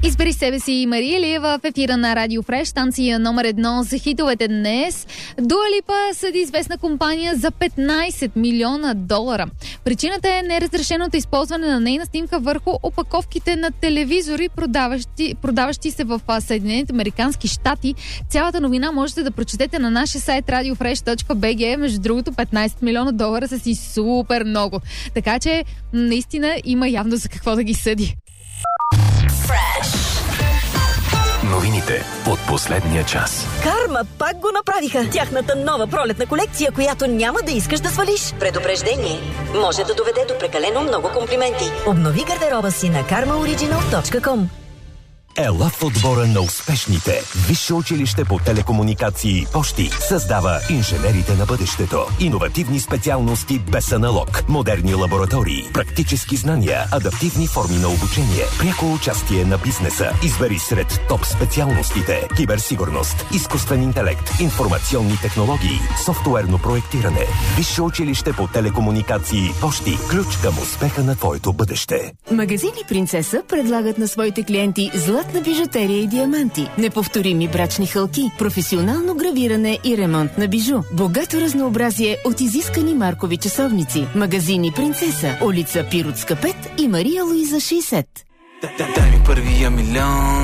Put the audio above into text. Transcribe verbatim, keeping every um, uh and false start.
Избери себе си, Мария Илиева в ефира на Радио Фреш, станция номер едно за хитовете днес. Дуа Липа съди известна компания за петнайсет милиона долара. Причината е неразрешеното използване на нейна снимка върху опаковките на телевизори, продаващи, продаващи се в Съединените американски щати. Цялата новина можете да прочетете на нашия сайт радио фреш точка би джи. Между другото, петнайсет милиона долара са си супер много. Така че, наистина има явно за какво да ги съди. Новините от последния час. Карма пак го направиха. Тяхната нова пролетна колекция, която няма да искаш да свалиш. Предупреждение. Може да доведе до прекалено много комплименти. Обнови гардероба си на карма ориджинал точка ком. Ела в отбора на успешните. Висше училище по телекомуникации Пощи създава инженерите на бъдещето. Иновативни специалности без аналог. Модерни лаборатории, практически знания, адаптивни форми на обучение, пряко участие на бизнеса. Избери сред топ специалностите: киберсигурност, изкуствен интелект, информационни технологии, софтуерно проектиране. Висше училище по телекомуникации Пощи. Ключ към успеха на твоето бъдеще. Магазини Принцеса предлагат на своите клиенти златна бижутерия и диаманти, неповторими брачни хълки, професионално гравиране и ремонт на бижу, богато разнообразие от изискани маркови часовници. Магазини Принцеса, улица Пиротска пет и Мария Луиза шейсет. Дай ми първия милион.